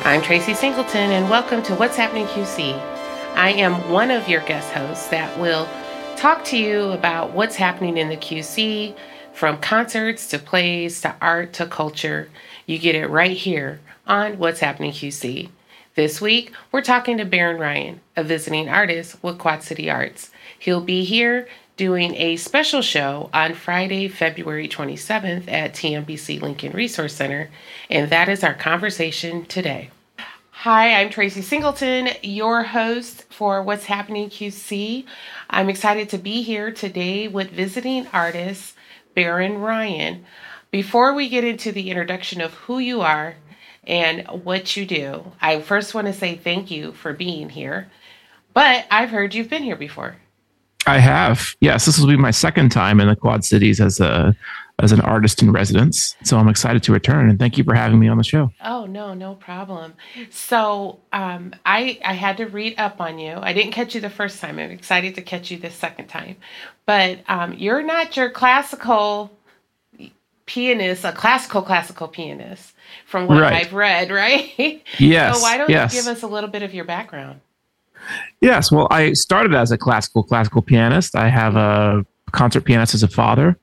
I'm Tracy Singleton, and welcome to What's Happening QC. I am one of your guest hosts that will talk to you about what's happening in the QC, from concerts to plays to art to culture. You get it right here on What's Happening QC. This week, we're talking to Baron Ryan, a visiting artist with Quad City Arts. He'll be here doing a special show on Friday, February 27th at TMBC Lincoln Resource Center, and that is our conversation today. Hi, I'm Tracy Singleton, your host for What's Happening QC. I'm excited to be here today with visiting artist Baron Ryan. Before we get into the introduction of who you are and what you do, I first want to say thank you for being here. But I've heard you've been here before. I have. Yes, this will be my second time in the Quad Cities as an artist in residence. So I'm excited to return, and thank you for having me on the show. Oh, no problem. So I had to read up on you. I didn't catch you the first time. I'm excited to catch you the second time. But you're not your classical pianist, a classical pianist, from what I've read, right? Yes. So why don't you give us a little bit of your background? Yes. Well, I started as a classical pianist. I have a concert pianist as a father,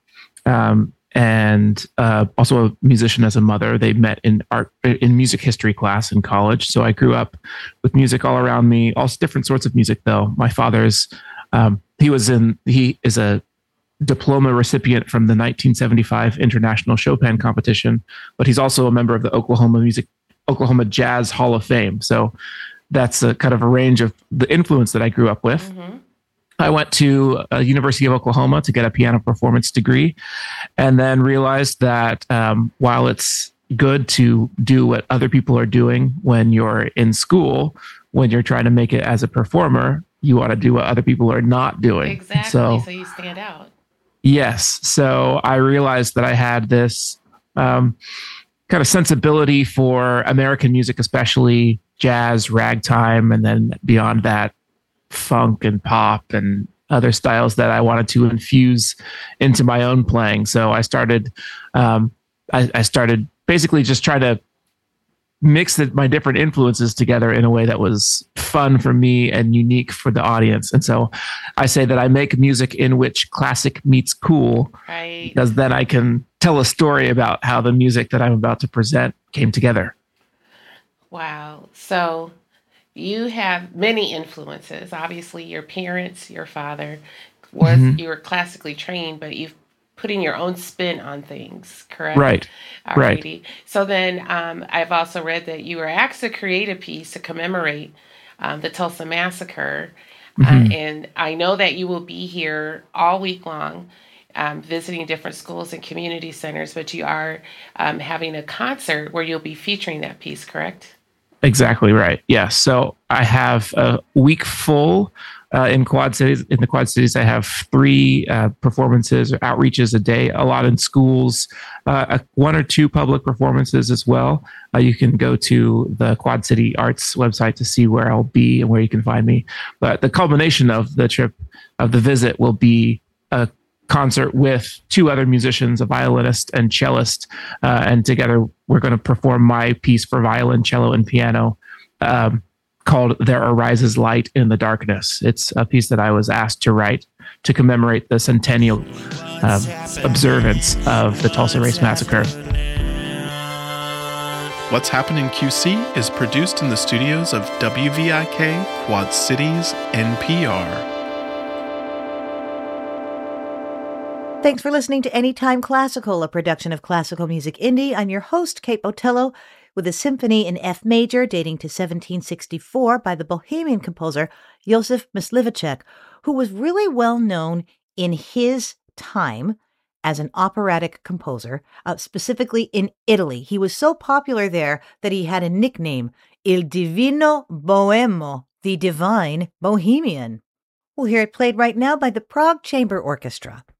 and also a musician as a mother. They met in music history class in college. So I grew up with music all around me, all different sorts of music. Though my father's, he is a diploma recipient from the 1975 International Chopin Competition, but he's also a member of the Oklahoma Jazz Hall of Fame. So that's a kind of a range of the influence that I grew up with. Mm-hmm. I went to University of Oklahoma to get a piano performance degree, and then realized that while it's good to do what other people are doing when you're in school, when you're trying to make it as a performer, you want to do what other people are not doing. Exactly. So you stand out. Yes. So I realized that I had this kind of sensibility for American music, especially jazz, ragtime, and then beyond that, funk and pop and other styles that I wanted to infuse into my own playing. So I started, I started basically just trying to mix my different influences together in a way that was fun for me and unique for the audience. And so I say that I make music in which classic meets cool, right? Because then I can tell a story about how the music that I'm about to present came together. Wow. So you have many influences. Obviously, your parents, your father you were classically trained, but you've put in your own spin on things, correct? Right. Alrighty. Right. So then I've also read that you were asked to create a piece to commemorate the Tulsa Massacre. Mm-hmm. And I know that you will be here all week long visiting different schools and community centers, but you are having a concert where you'll be featuring that piece, correct? Exactly right. Yes. So I have a week full in the Quad Cities. I have 3 performances or outreaches a day, a lot in schools, 1 or 2 public performances as well. You can go to the Quad City Arts website to see where I'll be and where you can find me. But the culmination of the trip, of the visit, will be a concert with 2 other musicians, a violinist and cellist, and together we're going to perform my piece for violin, cello, and piano called There Arises Light in the Darkness. It's a piece that I was asked to write to commemorate the centennial observance of the Tulsa Race Massacre. What's Happening QC is produced in the studios of WVIK Quad Cities NPR. Thanks for listening to Anytime Classical, a production of Classical Music Indie. I'm your host, Kate Botello, with a symphony in F major dating to 1764 by the Bohemian composer Josef Myslivacek, who was really well known in his time as an operatic composer, specifically in Italy. He was so popular there that he had a nickname, Il Divino Boemo, the Divine Bohemian. We'll hear it played right now by the Prague Chamber Orchestra.